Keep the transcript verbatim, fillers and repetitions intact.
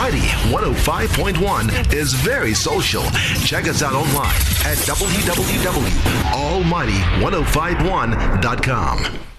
Almighty one oh five point one is very social. Check us out online at w w w dot almighty one oh five one dot com.